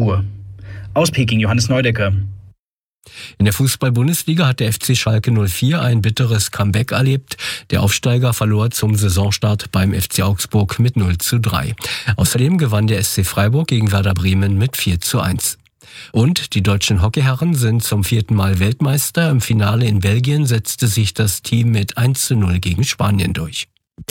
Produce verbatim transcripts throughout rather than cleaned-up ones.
Spur. Aus Peking, Johannes Neudecker. In der Fußball-Bundesliga hat der F C Schalke null vier ein bitteres Comeback erlebt. Der Aufsteiger verlor zum Saisonstart beim F C Augsburg mit null zu drei. Außerdem gewann der S C Freiburg gegen Werder Bremen mit vier zu eins. Und die deutschen Hockeyherren sind zum vierten Mal Weltmeister. Im Finale in Belgien setzte sich das Team mit eins zu null gegen Spanien durch.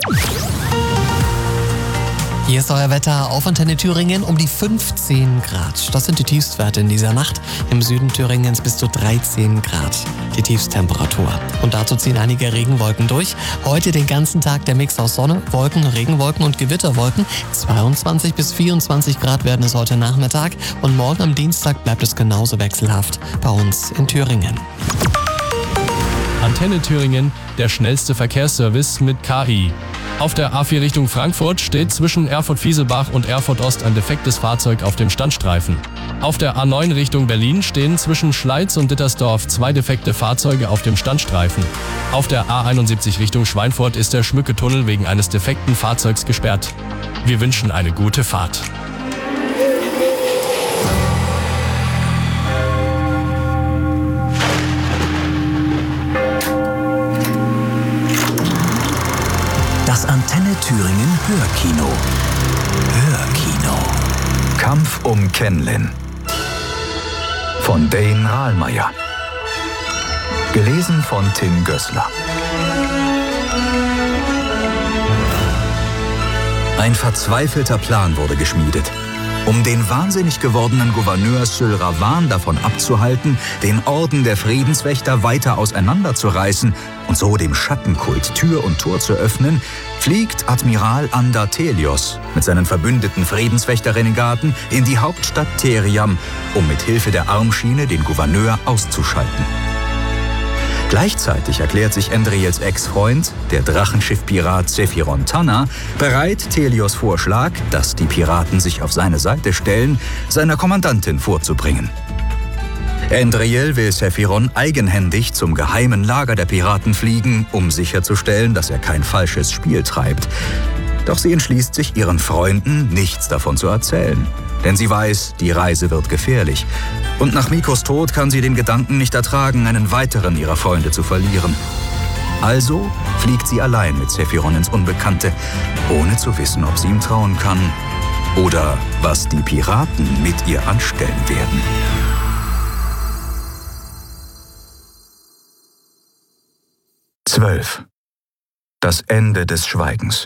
Hier ist euer Wetter auf Antenne Thüringen um die fünfzehn Grad. Das sind die Tiefstwerte in dieser Nacht. Im Süden Thüringens bis zu dreizehn Grad die Tiefsttemperatur. Und dazu ziehen einige Regenwolken durch. Heute den ganzen Tag der Mix aus Sonne, Wolken, Regenwolken und Gewitterwolken. zweiundzwanzig bis vierundzwanzig Grad werden es heute Nachmittag. Und morgen am Dienstag bleibt es genauso wechselhaft bei uns in Thüringen. Antenne Thüringen, der schnellste Verkehrsservice mit K I. Auf der A vier Richtung Frankfurt steht zwischen Erfurt-Fieselbach und Erfurt-Ost ein defektes Fahrzeug auf dem Standstreifen. Auf der A neun Richtung Berlin stehen zwischen Schleiz und Dittersdorf zwei defekte Fahrzeuge auf dem Standstreifen. Auf der A einundsiebzig Richtung Schweinfurt ist der Schmücke-Tunnel wegen eines defekten Fahrzeugs gesperrt. Wir wünschen eine gute Fahrt. Das Antenne Thüringen Hörkino. Hörkino. Kampf um Kenlin. Von Dane Rahlmeier. Gelesen von Tim Gößler. Ein verzweifelter Plan wurde geschmiedet, um den wahnsinnig gewordenen Gouverneur Sylravan davon abzuhalten, den Orden der Friedenswächter weiter auseinanderzureißen und so dem Schattenkult Tür und Tor zu öffnen, fliegt Admiral Andatelios mit seinen verbündeten Friedenswächter-Renegaten in die Hauptstadt Theriam, um mit Hilfe der Armschiene den Gouverneur auszuschalten. Gleichzeitig erklärt sich Endriels Ex-Freund, der Drachenschiff-Pirat Sephiron Tanna, bereit, Thelios Vorschlag, dass die Piraten sich auf seine Seite stellen, seiner Kommandantin vorzubringen. Endriel will Sephiron eigenhändig zum geheimen Lager der Piraten fliegen, um sicherzustellen, dass er kein falsches Spiel treibt. Doch sie entschließt sich, ihren Freunden nichts davon zu erzählen. Denn sie weiß, die Reise wird gefährlich. Und nach Mikos Tod kann sie den Gedanken nicht ertragen, einen weiteren ihrer Freunde zu verlieren. Also fliegt sie allein mit Sephiron ins Unbekannte, ohne zu wissen, ob sie ihm trauen kann oder was die Piraten mit ihr anstellen werden. zwölf. Das Ende des Schweigens.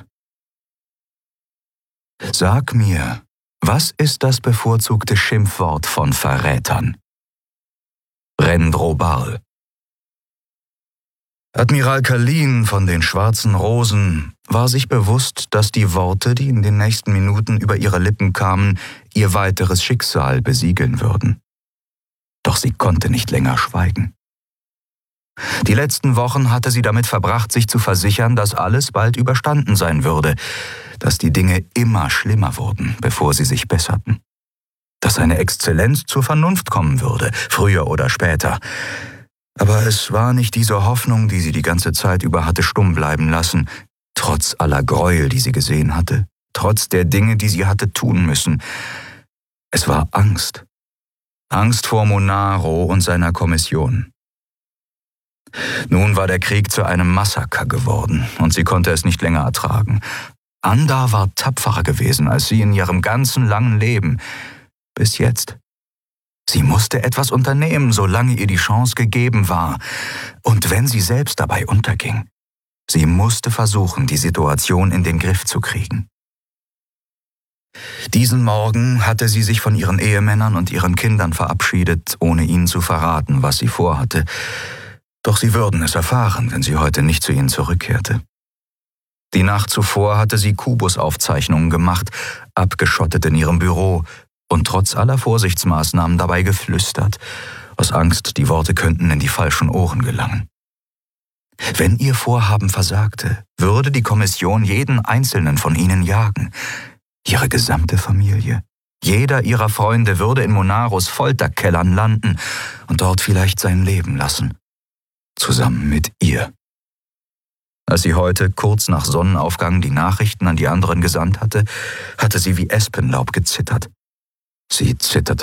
Sag mir, was ist das bevorzugte Schimpfwort von Verrätern? Rendrobarl. Admiral Kalin von den Schwarzen Rosen war sich bewusst, dass die Worte, die in den nächsten Minuten über ihre Lippen kamen, ihr weiteres Schicksal besiegeln würden. Doch sie konnte nicht länger schweigen. Die letzten Wochen hatte sie damit verbracht, sich zu versichern, dass alles bald überstanden sein würde, dass die Dinge immer schlimmer wurden, bevor sie sich besserten, dass eine Exzellenz zur Vernunft kommen würde, früher oder später. Aber es war nicht diese Hoffnung, die sie die ganze Zeit über hatte stumm bleiben lassen, trotz aller Gräuel, die sie gesehen hatte, trotz der Dinge, die sie hatte tun müssen. Es war Angst. Angst vor Monaro und seiner Kommission. Nun war der Krieg zu einem Massaker geworden und sie konnte es nicht länger ertragen. Anda war tapferer gewesen als sie in ihrem ganzen langen Leben. Bis jetzt. Sie musste etwas unternehmen, solange ihr die Chance gegeben war. Und wenn sie selbst dabei unterging. Sie musste versuchen, die Situation in den Griff zu kriegen. Diesen Morgen hatte sie sich von ihren Ehemännern und ihren Kindern verabschiedet, ohne ihnen zu verraten, was sie vorhatte. Doch sie würden es erfahren, wenn sie heute nicht zu ihnen zurückkehrte. Die Nacht zuvor hatte sie Kubusaufzeichnungen gemacht, abgeschottet in ihrem Büro und trotz aller Vorsichtsmaßnahmen dabei geflüstert, aus Angst, die Worte könnten in die falschen Ohren gelangen. Wenn ihr Vorhaben versagte, würde die Kommission jeden einzelnen von ihnen jagen, ihre gesamte Familie. Jeder ihrer Freunde würde in Monaros Folterkellern landen und dort vielleicht sein Leben lassen. Zusammen mit ihr. Als sie heute, kurz nach Sonnenaufgang, die Nachrichten an die anderen gesandt hatte, hatte sie wie Espenlaub gezittert. Sie zitterte